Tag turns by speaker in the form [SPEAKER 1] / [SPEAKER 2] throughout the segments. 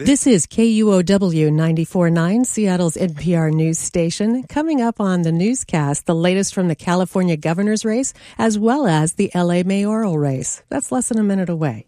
[SPEAKER 1] This is KUOW 94.9, Seattle's NPR news station. Coming up on the newscast, the latest from the California governor's race, as well as the LA mayoral race. That's less than a minute away.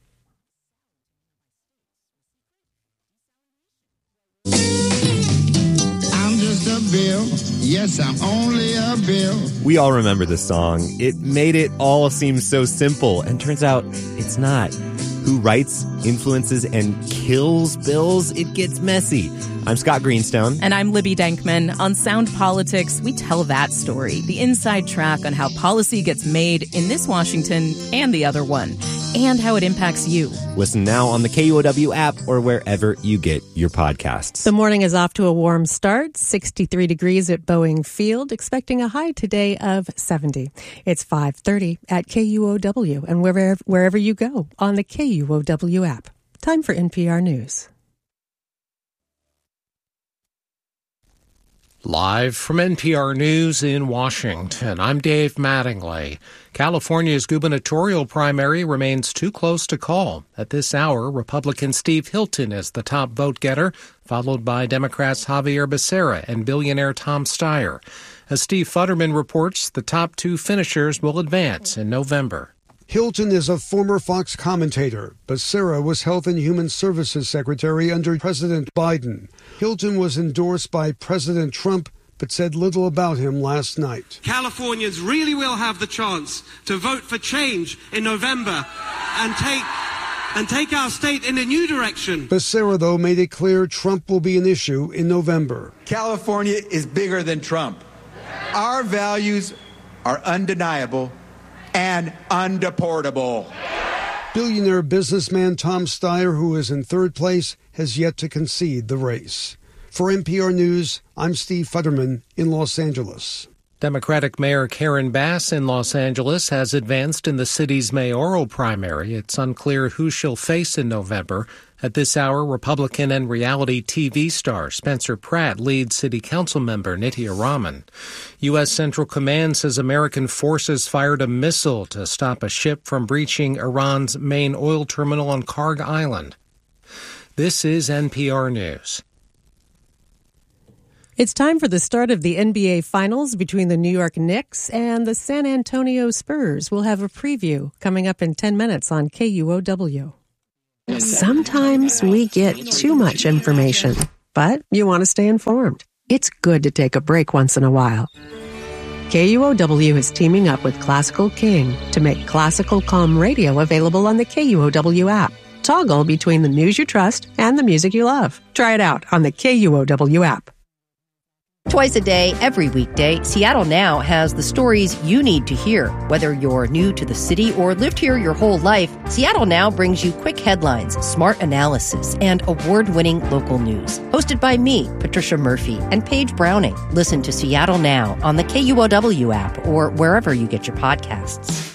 [SPEAKER 2] I'm just a bill. Yes, I'm only a bill.
[SPEAKER 3] We all remember this song. It made it all seem so simple, and turns out it's not. Who writes, influences, and kills bills? It gets messy. I'm Scott Greenstone.
[SPEAKER 4] And I'm Libby Denkman. On Sound Politics, we tell that story, the inside track on how policy gets made in this Washington and the other one, and how it impacts you.
[SPEAKER 3] Listen now on the KUOW app or wherever you get your podcasts.
[SPEAKER 1] The morning is off to a warm start, 63 degrees at Boeing Field, expecting a high today of 70. It's 5:30 at KUOW and wherever you go on the KUOW app. Time for NPR News.
[SPEAKER 5] Live from NPR News in Washington, I'm Dave Mattingly. California's gubernatorial primary remains too close to call. At this hour, Republican Steve Hilton is the top vote-getter, followed by Democrats Xavier Becerra and billionaire Tom Steyer. As Steve Futterman reports, the top two finishers will advance in November.
[SPEAKER 6] Hilton is a former Fox commentator. Becerra was Health and Human Services Secretary under President Biden. Hilton was endorsed by President Trump, but said little about him last night.
[SPEAKER 7] Californians really will have the chance to vote for change in November and take our state in a new direction.
[SPEAKER 6] Becerra, though, made it clear Trump will be an issue in November.
[SPEAKER 8] California is bigger than Trump. Our values are undeniable and undeportable.
[SPEAKER 6] Billionaire businessman Tom Steyer, who is in third place, has yet to concede the race. For NPR News, I'm Steve Futterman in Los Angeles.
[SPEAKER 5] Democratic Mayor Karen Bass in Los Angeles has advanced in the city's mayoral primary. It's unclear who she'll face in November. At this hour, Republican and reality TV star Spencer Pratt leads City Council member Nithya Raman. U.S. Central Command says American forces fired a missile to stop a ship from breaching Iran's main oil terminal on Karg Island. This is NPR News.
[SPEAKER 1] It's time for the start of the NBA Finals between the New York Knicks and the San Antonio Spurs. We'll have a preview coming up in 10 minutes on KUOW. Sometimes we get too much information, but you want to stay informed. It's good to take a break once in a while. KUOW is teaming up with Classical King to make Classical Calm Radio available on the KUOW app. Toggle between the news you trust and the music you love. Try it out on the KUOW app.
[SPEAKER 9] Twice a day, every weekday, Seattle Now has the stories you need to hear. Whether you're new to the city or lived here your whole life, Seattle Now brings you quick headlines, smart analysis, and award-winning local news. Hosted by me, Patricia Murphy, and Paige Browning. Listen to Seattle Now on the KUOW app or wherever you get your podcasts.